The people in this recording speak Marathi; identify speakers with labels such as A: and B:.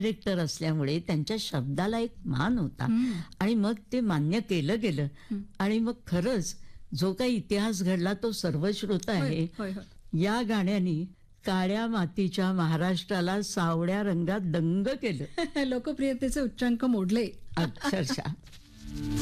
A: डिरेक्टर असल्यामुळे त्यांच्या शब्दाला एक मान होता आणि मग ते मान्य केलं गेलं. आणि मग खरंच जो काही इतिहास घडला तो सर्वश्रुत आहे.
B: होय होय
A: या गाण्यानी काळ्या मातीच्या महाराष्ट्राला सावळ्या रंगात दंग केलं
B: लोकप्रियतेचे उच्चांक मोडले.
A: अक्षरशः.